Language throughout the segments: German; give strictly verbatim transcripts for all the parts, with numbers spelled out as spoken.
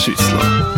Schüssler.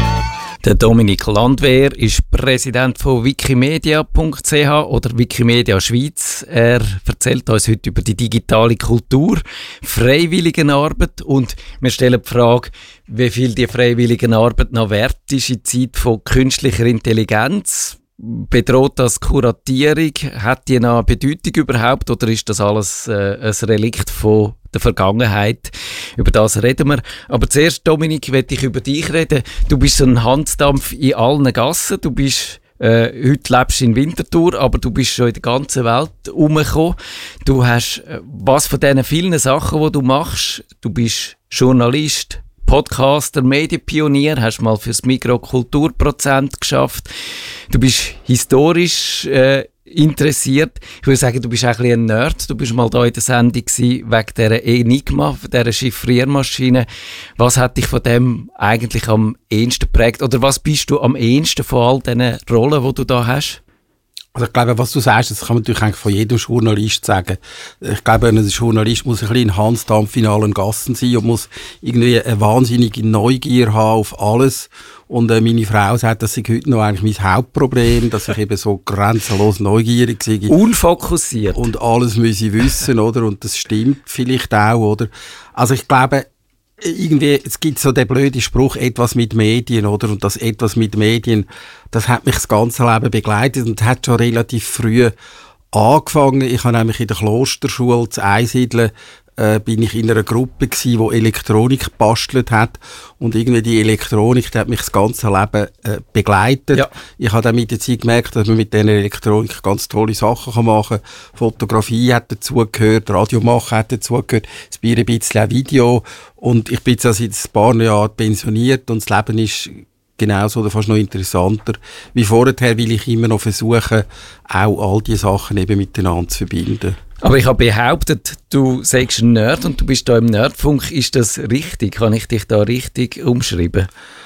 Der Dominik Landwehr ist Präsident von wikimedia punkt c h oder Wikimedia Schweiz. Er erzählt uns heute über die digitale Kultur, Freiwilligenarbeit und wir stellen die Frage, wie viel die Freiwilligenarbeit noch wert ist in Zeit von künstlicher Intelligenz. Bedroht das Kuratierung? Hat die noch eine Bedeutung überhaupt oder ist das alles äh, ein Relikt von der Vergangenheit? Über das reden wir. Aber zuerst, Dominik, möchte ich über dich reden. Du bist so ein Hansdampf in allen Gassen. Du bist, äh, heute lebst du in Winterthur, aber du bist schon in der ganzen Welt herumgekommen. Du hast, äh, was von diesen vielen Sachen, die du machst, du bist Journalist, Podcaster, Medienpionier, hast mal fürs Migros Kulturprozent geschafft. Du bist historisch äh, interessiert. Ich würde sagen, du bist auch ein bisschen ein Nerd. Du bist mal da in der Sendung gewesen, wegen dieser Enigma, dieser Chiffriermaschine. Was hat dich von dem eigentlich am ehesten geprägt? Oder was bist du am ehesten von all diesen Rollen, die du da hast? Also ich glaube, was du sagst, das kann man natürlich eigentlich von jedem Journalist sagen. Ich glaube, ein Journalist muss ein bisschen ein Hansdampf in allen Gassen sein und muss irgendwie eine wahnsinnige Neugier haben auf alles. Und äh, meine Frau sagt, das ist heute noch eigentlich mein Hauptproblem, dass ich eben so grenzenlos neugierig sei. Unfokussiert. Und alles muss ich wissen, oder? Und das stimmt vielleicht auch, oder? Also ich glaube, irgendwie, es gibt so den blöden Spruch, etwas mit Medien, oder? Und das etwas mit Medien, das hat mich das ganze Leben begleitet und hat schon relativ früh angefangen. Ich habe nämlich in der Klosterschule zu Einsiedeln, äh, bin ich in einer Gruppe gsi, die Elektronik gebastelt hat. Und irgendwie die Elektronik, die hat mich das ganze Leben äh, begleitet. Ja. Ich habe dann mit der Zeit gemerkt, dass man mit dieser Elektronik ganz tolle Sachen machen kann. Fotografie hat dazugehört, Radio machen hat dazugehört, es bin ein bisschen auch Video. Und ich bin jetzt also seit ein paar Jahren pensioniert und das Leben ist genauso oder fast noch interessanter wie vorher, weil ich immer noch versuche, auch all diese Sachen eben miteinander zu verbinden. Aber ich habe behauptet, du sagst ein Nerd und du bist da im Nerdfunk. Ist das richtig? Kann ich dich da richtig umschreiben?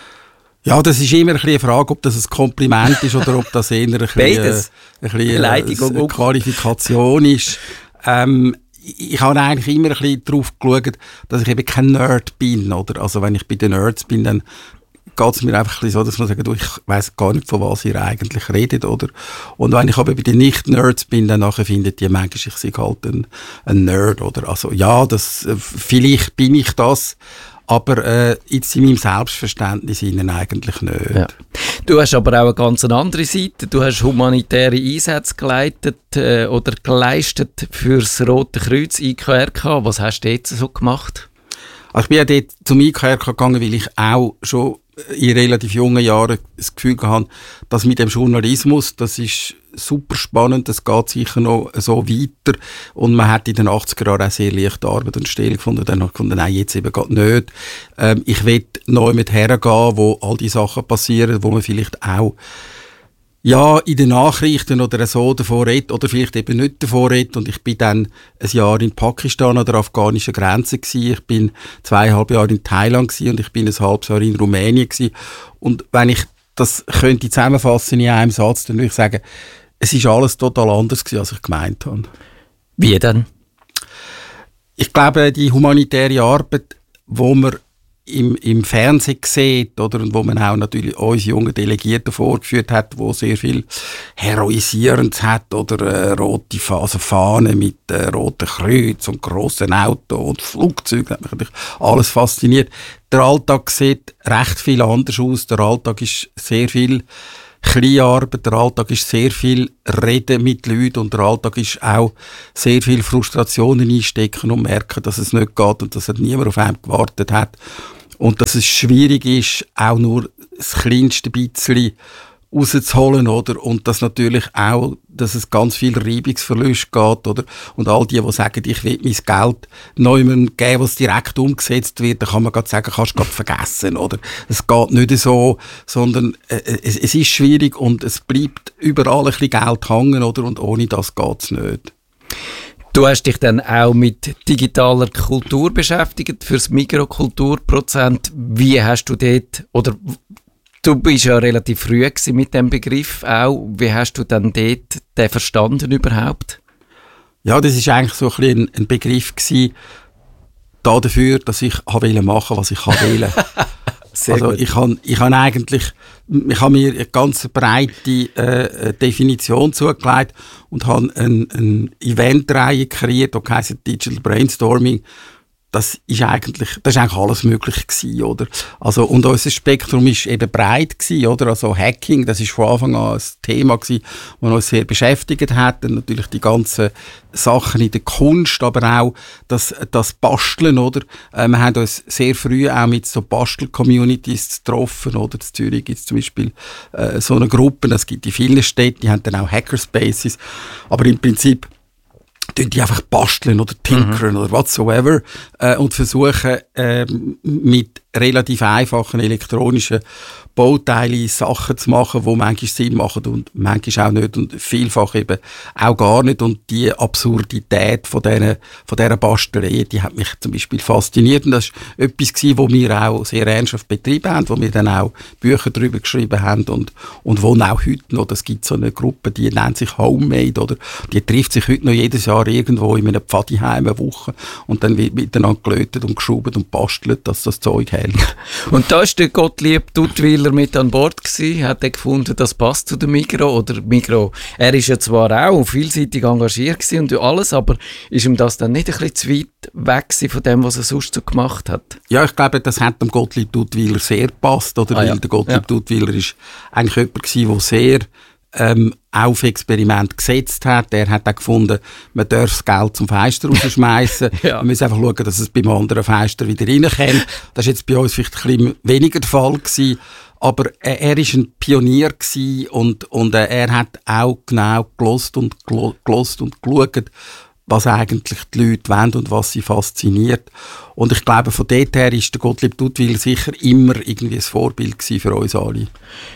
Ja, das ist immer ein bisschen eine Frage, ob das ein Kompliment ist oder ob das eher ein bisschen, Beides. Ein bisschen eine, eine Qualifikation ist. Ähm, ich habe eigentlich immer ein bisschen darauf geschaut, dass ich eben kein Nerd bin, oder? Also wenn ich bei den Nerds bin, dann geht es mir einfach ein bisschen so, dass man sagt, du, ich weiss gar nicht, von was ihr eigentlich redet, oder? Und wenn ich aber bei den Nicht-Nerds bin, dann nachher findet die manchmal, ich sei halt ein, ein Nerd, oder? Also ja, das, vielleicht bin ich das, aber äh, jetzt in meinem Selbstverständnis ihnen eigentlich nicht. Ja. Du hast aber auch eine ganz andere Seite. Du hast humanitäre Einsätze geleitet äh, oder geleistet für das Rote Kreuz, I K R K. Was hast du jetzt so gemacht? Also ich bin ja dort zum I K R K gegangen, weil ich auch schon in relativ jungen Jahren das Gefühl hatte, dass mit dem Journalismus, das ist super spannend, das geht sicher noch so weiter und man hat in den achtziger Jahren auch sehr leicht Arbeit und Stelle gefunden, dann habe ich gefunden, nein, jetzt eben gerade nicht. Ähm, ich will neu mit hergehen, wo all die Sachen passieren, wo man vielleicht auch ja, in den Nachrichten oder so davon redet oder vielleicht eben nicht davon redet. Und ich bin dann ein Jahr in Pakistan an der afghanischen Grenze gewesen. Ich bin zweieinhalb Jahre in Thailand gewesen und ich bin ein halbes Jahr in Rumänien gewesen. Und wenn ich das könnte zusammenfassen in einem Satz, dann würde ich sagen, es ist alles total anders gewesen, als ich gemeint habe. Wie denn? Ich glaube, die humanitäre Arbeit, wo man Im, im Fernsehen sieht, oder, und wo man auch natürlich unsere jungen Delegierten vorgeführt hat, wo sehr viel Heroisierendes hat, oder äh, rote also Fahnen mit äh, roten Kreuz und grossen Autos und Flugzeugen, hat mich natürlich alles fasziniert. Der Alltag sieht recht viel anders aus. Der Alltag ist sehr viel Kleinarbeit, der Alltag ist sehr viel Reden mit Leuten und der Alltag ist auch sehr viel Frustrationen einstecken und merken, dass es nicht geht und dass niemand auf einen gewartet hat. Und dass es schwierig ist, auch nur das kleinste bisschen rauszuholen, oder? Und dass natürlich auch, dass es ganz viel Reibungsverlust geht, oder? Und all die, die sagen, ich will mein Geld niemandem geben, was direkt umgesetzt wird, dann kann man gerade sagen, kannst du gerade vergessen, oder? Es geht nicht so, sondern äh, es, es ist schwierig und es bleibt überall ein bisschen Geld hängen, oder? Und ohne das geht es nicht. Du hast dich dann auch mit digitaler Kultur beschäftigt, für das Migros Kulturprozent. Wie hast du dort, oder du bist ja relativ früh mit dem Begriff auch, wie hast du dann dort den verstanden überhaupt? Ja, das ist eigentlich so ein bisschen ein Begriff gewesen, dafür, dass ich machen wollte, was ich wollte. Sehr also gut. ich habe ich hab eigentlich, ich habe mir eine ganz breite äh, Definition zugelegt und habe eine ein Eventreihe kreiert, die heisst Digital Brainstorming. Das ist eigentlich, das ist eigentlich alles möglich gewesen, oder? Also, und unser Spektrum ist eben breit gewesen, oder? Also Hacking, das ist von Anfang an ein Thema gewesen, das uns sehr beschäftigt hat. Und natürlich die ganzen Sachen in der Kunst, aber auch das, das Basteln, oder? Äh, wir haben uns sehr früh auch mit so Bastel-Communities getroffen, oder? In Zürich gibt es zum Beispiel äh, so eine Gruppe, das gibt in vielen Städten, die haben dann auch Hackerspaces. Aber im Prinzip tun die einfach basteln oder tinkern mhm. oder whatsoever äh, und versuchen äh, mit relativ einfachen elektronischen Bauteilen Sachen zu machen, die manchmal Sinn machen und manchmal auch nicht und vielfach eben auch gar nicht. Und die Absurdität von dieser, von dieser Basterei, die hat mich zum Beispiel fasziniert. Und das war etwas gewesen, wo wir auch sehr ernsthaft betrieben haben, wo wir dann auch Bücher darüber geschrieben haben und, und wo auch heute noch, es gibt so eine Gruppe, die nennt sich Homemade, oder? Die trifft sich heute noch jedes Jahr irgendwo in einem Pfadiheim eine Woche und dann wird miteinander gelötet und geschraubt und bastelt, dass das Zeug hält. Und da war der Gottlieb Duttweiler mit an Bord gewesen. Hat er gefunden, das passt zu dem Migros oder Migros? Er ist ja zwar auch vielseitig engagiert gewesen und alles, aber ist ihm das dann nicht ein bisschen zu weit weg gewesen von dem, was er sonst so gemacht hat? Ja, ich glaube, das hat dem Gottlieb Duttweiler sehr gepasst, oder? Ah, Weil ja. der Gottlieb Ja. Duttweiler ist eigentlich jemand gewesen, der sehr ähm, auf Experiment gesetzt hat. Er hat auch gefunden, man darf das Geld zum Fenster rausschmeißen. Ja. Man muss einfach schauen, dass es beim anderen Fenster wieder reinkommt. Das ist jetzt bei uns vielleicht ein bisschen weniger der Fall gewesen. Aber er, er ist ein Pionier gewesen und, und äh, er hat auch genau gelost und, gelo- gelost und geschaut, was eigentlich die Leute wollen und was sie fasziniert. Und ich glaube, von dort her ist der Gottlieb Duttweiler sicher immer irgendwie ein Vorbild gewesen für uns alle.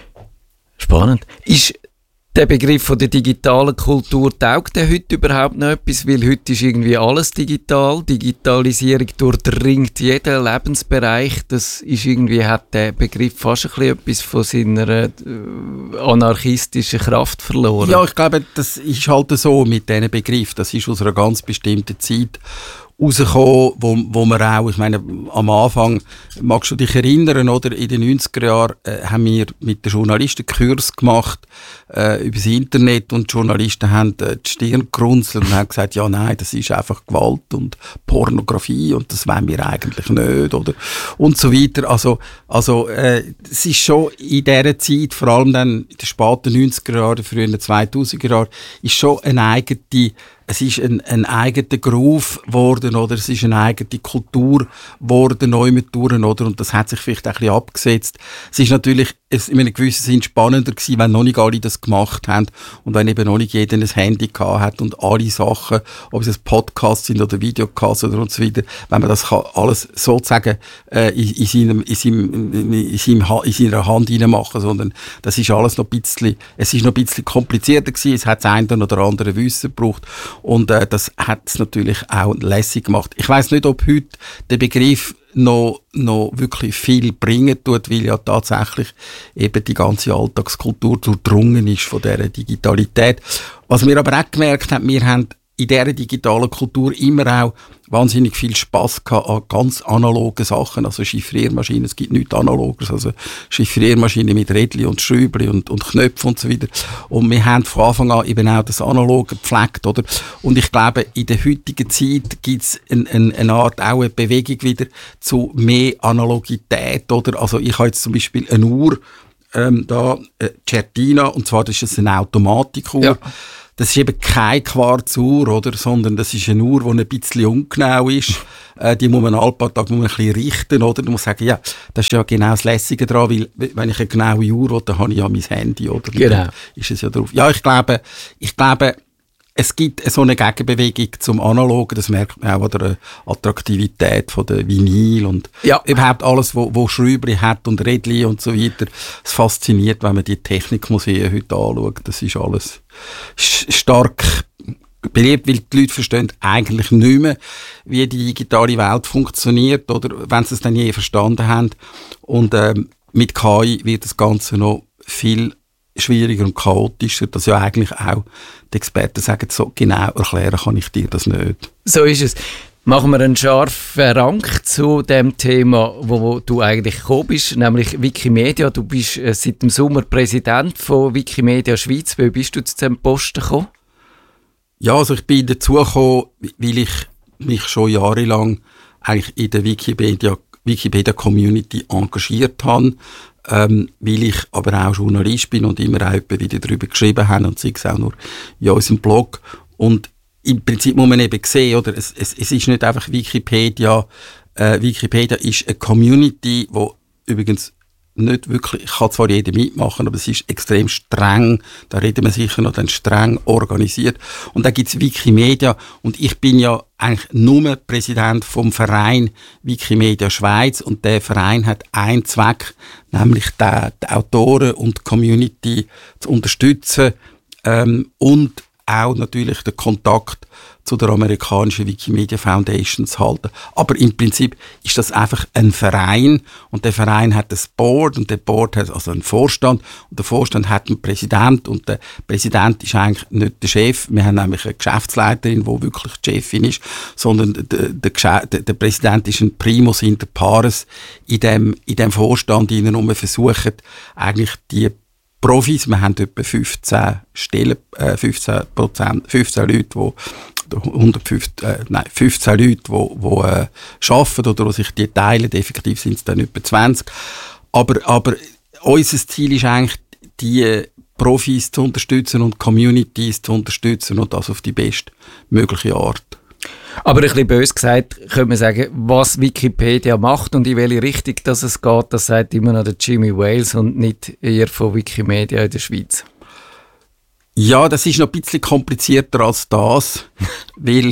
Spannend. Ist der Begriff von der digitalen Kultur, taugt der heute überhaupt noch etwas? Weil heute ist irgendwie alles digital. Digitalisierung durchdringt jeden Lebensbereich. Das ist irgendwie, hat der Begriff fast ein bisschen etwas von seiner äh, anarchistischen Kraft verloren. Ja, ich glaube, das ist halt so mit diesen Begriff. Das ist aus einer ganz bestimmten Zeit rausgekommen, wo, wo wir auch, ich meine, am Anfang, magst du dich erinnern, oder? In den neunziger Jahren äh, haben wir mit den Journalisten Kurs gemacht äh, über das Internet und die Journalisten haben äh, die Stirn gerunzelt und haben gesagt, ja, nein, das ist einfach Gewalt und Pornografie und das wollen wir eigentlich nicht, oder? Und so weiter. Also, also äh, es ist schon in dieser Zeit, vor allem dann in den späten neunziger Jahren, frühen zweitausender Jahren, ist schon eine eigene Es ist ein, ein eigener Groove geworden, oder? Es ist eine eigene Kultur geworden, neu mit Touren, oder? Und das hat sich vielleicht auch ein bisschen abgesetzt. Es ist natürlich in einem gewissen Sinn spannender gewesen, wenn noch nicht alle das gemacht haben und wenn eben noch nicht jeder ein Handy gehabt hat und alle Sachen, ob es Podcasts sind oder Videocasts oder und so weiter, wenn man das kann, alles sozusagen äh, in, in, seinem, in, seinem, in, seinem, in seiner Hand reinmachen, sondern das ist alles noch ein bisschen, es ist noch ein bisschen komplizierter gewesen, es hat das eine oder andere Wissen gebraucht. Und äh, das hat es natürlich auch lässig gemacht. Ich weiss nicht, ob heute der Begriff noch, noch wirklich viel bringen tut, weil ja tatsächlich eben die ganze Alltagskultur durchdrungen ist von dieser Digitalität. Was wir aber auch gemerkt haben, wir haben in dieser digitalen Kultur immer auch wahnsinnig viel Spass gehabt an ganz analogen Sachen, also Chiffriermaschinen, es gibt nichts Analoges, also Chiffriermaschinen mit Rädchen und Schräubchen und, und Knöpfen und so weiter. Und wir haben von Anfang an eben auch das Analoge gepflegt, oder? Und ich glaube, in der heutigen Zeit gibt es ein, ein, eine Art, auch eine Bewegung wieder zu mehr Analogität, oder? Also ich habe jetzt zum Beispiel eine Uhr, ähm, da, äh, Certina, und zwar das ist eine Automatikuhr. Ja. Das ist eben keine Quarzuhr, oder? Sondern das ist eine Uhr, die ein bisschen ungenau ist. Äh, die muss man alle paar Tage ein bisschen richten, oder? Du musst sagen, ja, das ist ja genau das Lässige daran, weil, wenn ich eine genaue Uhr will, dann habe ich ja mein Handy, oder? Genau. Ist es ja drauf. Ja, ich glaube, ich glaube, es gibt so eine Gegenbewegung zum Analogen, das merkt man auch an der Attraktivität von der Vinyl und ja. überhaupt alles, wo, wo Schräubchen hat und Rädchen und so weiter. Es fasziniert, wenn man die Technikmuseen heute anschaut. Das ist alles stark beliebt, weil die Leute verstehen eigentlich nicht mehr, wie die digitale Welt funktioniert, oder wenn sie es dann je verstanden haben. Und ähm, mit K I wird das Ganze noch viel schwieriger und chaotischer, dass ja eigentlich auch die Experten sagen, so genau erklären kann ich dir das nicht. So ist es. Machen wir einen scharfen Rank zu dem Thema, wo, wo du eigentlich gekommen bist, nämlich Wikimedia. Du bist äh, seit dem Sommer Präsident von Wikimedia Schweiz. Wie bist du zu diesem Posten gekommen? Ja, also ich bin dazu gekommen, weil ich mich schon jahrelang eigentlich in der Wikipedia, Wikipedia Community engagiert habe, ähm, weil ich aber auch Journalist bin und immer auch wieder darüber geschrieben habe und sei es auch nur in unserem Blog. Und im Prinzip muss man eben sehen, oder? Es, es, es ist nicht einfach Wikipedia. Äh, Wikipedia ist eine Community, wo übrigens nicht wirklich, kann zwar jeder mitmachen, aber es ist extrem streng, da reden wir sicher noch, dann streng organisiert. Und dann gibt's Wikimedia und ich bin ja eigentlich nur Präsident vom Verein Wikimedia Schweiz und der Verein hat einen Zweck, nämlich die, die Autoren und die Community zu unterstützen ähm, und auch natürlich den Kontakt zu der amerikanischen Wikimedia Foundation zu halten. Aber im Prinzip ist das einfach ein Verein und der Verein hat ein Board und der Board hat also einen Vorstand und der Vorstand hat einen Präsident und der Präsident ist eigentlich nicht der Chef. Wir haben nämlich eine Geschäftsleiterin, die wirklich die Chefin ist, sondern der, der, der, der Präsident ist ein Primus inter pares in dem, in dem Vorstand, in dem wir versuchen, eigentlich die Profis, wir haben etwa fünfzehn Stellen, äh, fünfzehn Prozent, fünfzehn Leute, die hundertfünfzig, äh, nein, fünfzehn Leute, die, die äh, arbeiten oder die sich die teilen, effektiv sind es dann etwa zwanzig. Aber, aber unser Ziel ist eigentlich, die Profis zu unterstützen und Communities zu unterstützen und das auf die bestmögliche Art. Aber ein bisschen böse gesagt, könnte man sagen, was Wikipedia macht und in welche Richtung dass es geht, das sagt immer noch der Jimmy Wales und nicht eher von Wikimedia in der Schweiz. Ja, das ist noch ein bisschen komplizierter als das, weil,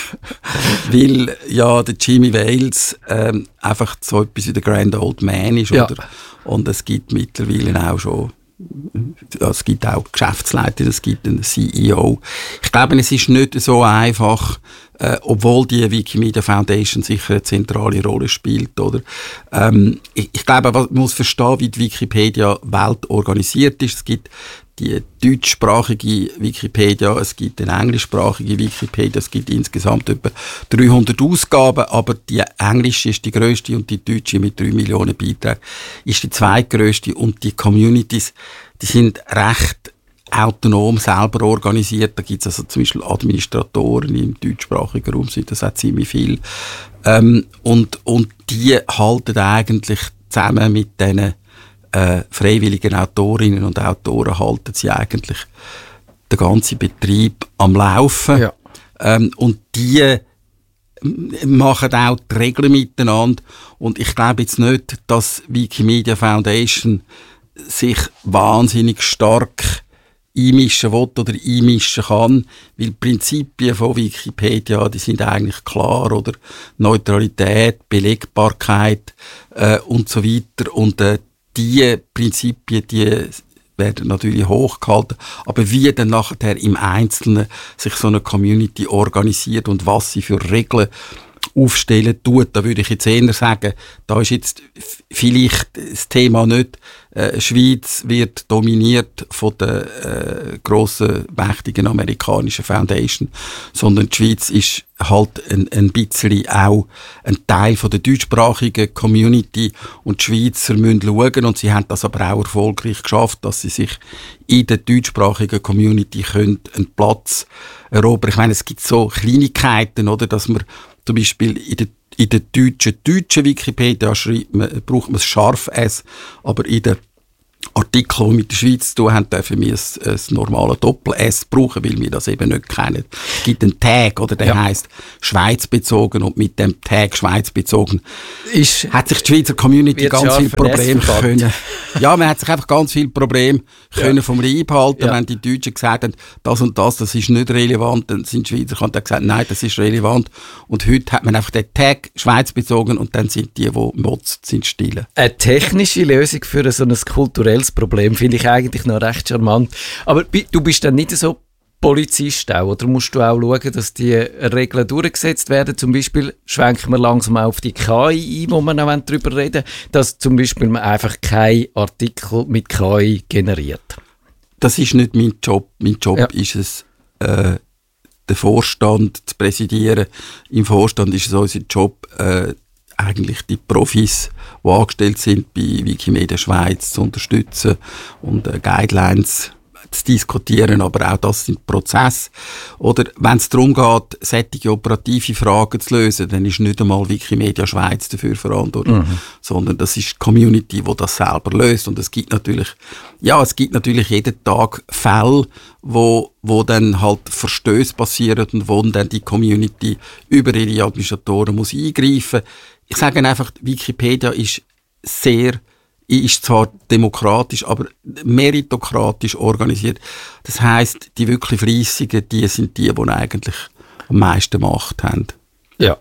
weil ja, der Jimmy Wales ähm, einfach so etwas wie der Grand Old Man ist. Ja. Oder? Und es gibt mittlerweile auch schon Ja, es gibt auch Geschäftsleiter, es gibt einen C E O. Ich glaube, es ist nicht so einfach, äh, obwohl die Wikimedia Foundation sicher eine zentrale Rolle spielt, oder? Ähm, ich, ich glaube, man muss verstehen, wie die Wikipedia-Welt organisiert ist. Es gibt die deutschsprachige Wikipedia, es gibt eine englischsprachige Wikipedia, es gibt insgesamt etwa dreihundert Ausgaben, aber die englische ist die grösste und die deutsche mit drei Millionen Beiträgen ist die zweitgrösste und die Communities, die sind recht autonom selber organisiert. Da gibt es also zum Beispiel Administratoren im deutschsprachigen Raum, sind das auch ziemlich viel. Ähm, und, und die halten eigentlich zusammen mit diesen äh, freiwilligen Autorinnen und Autoren halten sie eigentlich den ganzen Betrieb am Laufen. Ja. Ähm, und die machen auch die Regeln miteinander. Und ich glaube jetzt nicht, dass Wikimedia Foundation sich wahnsinnig stark einmischen will oder einmischen kann, weil die Prinzipien von Wikipedia, die sind eigentlich klar, oder? Neutralität, Belegbarkeit äh, und so weiter. Und äh, die Prinzipien, die werden natürlich hochgehalten, aber wie dann nachher im Einzelnen sich so eine Community organisiert und was sie für Regeln aufstellen tut, da würde ich jetzt eher sagen, da ist jetzt vielleicht das Thema nicht, äh, Schweiz wird dominiert von der äh, grossen, mächtigen amerikanischen Foundation, sondern die Schweiz ist halt ein, ein bisschen auch ein Teil von der deutschsprachigen Community und die Schweizer müssen schauen, und sie haben das aber auch erfolgreich geschafft, dass sie sich in der deutschsprachigen Community können einen Platz erobern. Ich meine, es gibt so Kleinigkeiten, oder, dass man zum Beispiel in der, in der deutschen, deutschen Wikipedia schreibt man, braucht man das scharf S, aber in der Artikel, die mit der Schweiz zu tun haben, dürfen wir ein, ein normales Doppel-S brauchen, weil wir das eben nicht kennen. Es gibt einen Tag, oder der ja. heisst Schweiz bezogen, und mit dem Tag Schweiz bezogen ist, hat sich die Schweizer Community ganz viele Probleme können. Ja, man hat sich einfach ganz viele Probleme ja. können vom Leib halten, ja. wenn die Deutschen gesagt haben, das und das, das ist nicht relevant, dann sind die Schweizer gesagt, nein, das ist relevant. Und heute hat man einfach den Tag Schweiz bezogen und dann sind die, die motzt, sind still. Eine technische Lösung für so ein kulturelles Problem finde ich eigentlich noch recht charmant. Aber du bist dann nicht so Polizist auch, oder musst du auch schauen, dass die Regeln durchgesetzt werden? Zum Beispiel schwenken wir langsam auf die K I ein, wo wir noch darüber reden, dass zum Beispiel man einfach keinen Artikel mit K I generiert. Das ist nicht mein Job. Mein Job ja. ist es, äh, den Vorstand zu präsidieren. Im Vorstand ist es unser Job, äh, eigentlich die Profis, die angestellt sind bei Wikimedia Schweiz, zu unterstützen und äh, Guidelines zu diskutieren, aber auch das sind Prozesse. Oder wenn es darum geht, solche operative Fragen zu lösen, dann ist nicht einmal Wikimedia Schweiz dafür verantwortlich, mhm. sondern das ist die Community, die das selber löst. Und es gibt natürlich, ja, es gibt natürlich jeden Tag Fälle, wo, wo dann halt Verstöße passieren und wo dann die Community über ihre Administratoren muss eingreifen. Ich sage einfach, Wikipedia ist sehr ist zwar demokratisch, aber meritokratisch organisiert. Das heisst, die wirklich Fleissigen, die sind die, die eigentlich am meisten Macht haben. Ja.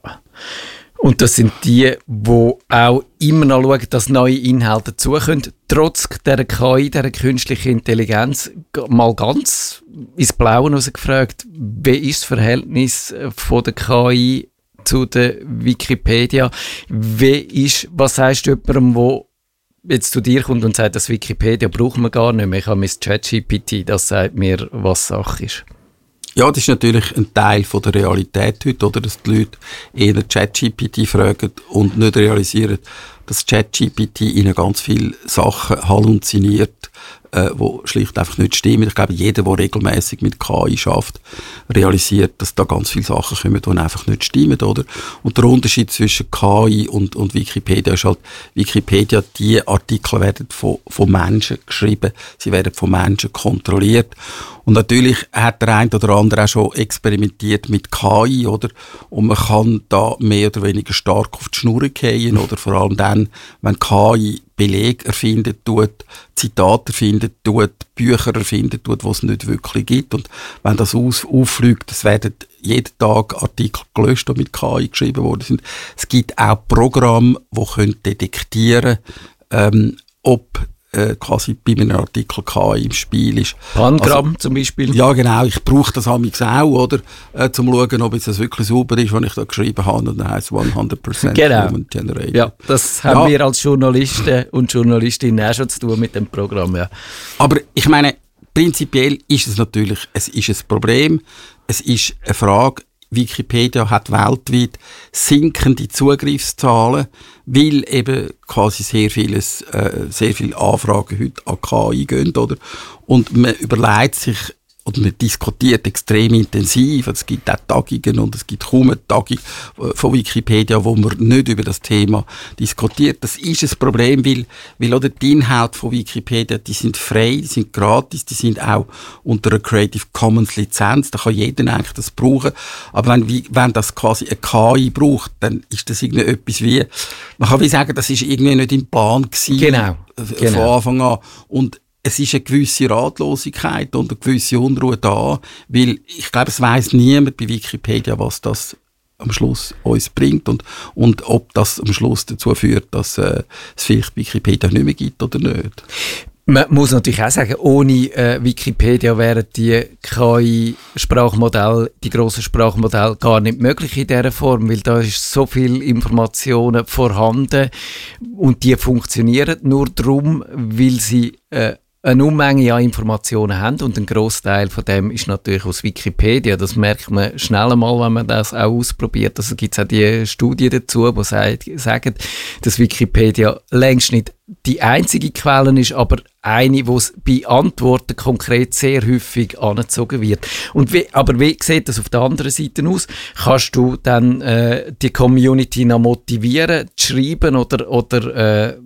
Und das sind die, die auch immer noch schauen, dass neue Inhalte dazukommen. Trotz der K I, der künstlichen Intelligenz, mal ganz ins Blaue rausgefragt, wie ist das Verhältnis von der K I zu der Wikipedia? Wie ist, was sagst du jemandem, der jetzt zu dir kommt und sagt, das Wikipedia braucht man gar nicht mehr, ich habe mein ChatGPT, das sagt mir, was Sache ist? Ja, das ist natürlich ein Teil von der Realität heute, oder? Dass die Leute eher ChatGPT fragen und nicht realisieren, dass ChatGPT ihnen ganz viele Sachen halluziniert, äh, die schlicht einfach nicht stimmen. Ich glaube, jeder, der regelmäßig mit K I arbeitet, realisiert, dass da ganz viele Sachen kommen, die einfach nicht stimmen, oder? Und der Unterschied zwischen K I und, und Wikipedia ist halt, Wikipedia, die Artikel werden von, von Menschen geschrieben, sie werden von Menschen kontrolliert. Und natürlich hat der eine oder andere auch schon experimentiert mit K I, oder? Und man kann da mehr oder weniger stark auf die Schnur gehen, oder? Vor allem dann, wenn K I Beleg erfinden tut, Zitate erfinden tut, Bücher erfinden tut, die es nicht wirklich gibt. Und wenn das aus, auffliegt, es werden jeden Tag Artikel gelöscht, die mit K I geschrieben worden sind. Es gibt auch Programme, die detektieren können, ähm, ob quasi bei einem Artikel K I im Spiel ist. Pangramm also, zum Beispiel? Ja, genau. Ich brauche das manchmal auch, oder? Äh, zum schauen, ob es wirklich sauber ist, was ich da geschrieben habe. Und dann heisst es hundert Prozent genau. Human Generated. Ja, das haben ja. wir als Journalisten und Journalistinnen auch schon zu tun mit dem Programm, ja. Aber ich meine, prinzipiell ist es natürlich, es ist ein Problem, es ist eine Frage. Wikipedia hat weltweit sinkende Zugriffszahlen, weil eben quasi sehr vieles, äh, sehr viele Anfragen heute an K I gehen, oder? Und man überlegt sich, und man diskutiert extrem intensiv. Es gibt auch Tagungen und es gibt kaum eine Tagung von Wikipedia, wo man nicht über das Thema diskutiert. Das ist ein Problem, weil, weil oder die Inhalte von Wikipedia, die sind frei, die sind gratis, die sind auch unter einer Creative Commons Lizenz. Da kann jeder eigentlich das brauchen. Aber wenn, wenn das quasi eine K I braucht, dann ist das irgendwie etwas wie, man kann wie sagen, das ist irgendwie nicht im Plan gewesen. Genau. Von genau. Anfang an. Und es ist eine gewisse Ratlosigkeit und eine gewisse Unruhe da, weil ich glaube, es weiss niemand bei Wikipedia, was das am Schluss uns bringt und, und ob das am Schluss dazu führt, dass äh, es vielleicht Wikipedia nicht mehr gibt oder nicht. Man muss natürlich auch sagen, ohne äh, Wikipedia wären die K I-Sprachmodelle, die grossen Sprachmodelle gar nicht möglich in dieser Form, weil da ist so viel Informationen vorhanden und die funktionieren nur darum, weil sie äh, eine Unmenge an Informationen haben und ein Grossteil von dem ist natürlich aus Wikipedia. Das merkt man schnell einmal, wenn man das auch ausprobiert. Also gibt es auch die Studien dazu, die sagen, dass Wikipedia längst nicht die einzige Quelle ist, aber eine, wo es bei Antworten konkret sehr häufig angezogen wird. Und wie, aber wie sieht das auf der anderen Seite aus? Kannst du dann äh, die Community noch motivieren, zu schreiben oder, oder äh,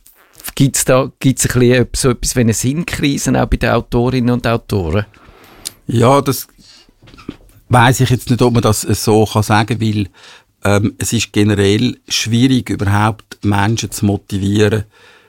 gibt es da gibt's ein bisschen so etwas wie eine Sinnkrise auch bei den Autorinnen und Autoren? Ja, das weiss ich jetzt nicht, ob man das so kann sagen, weil ähm, es ist generell schwierig, überhaupt Menschen zu motivieren,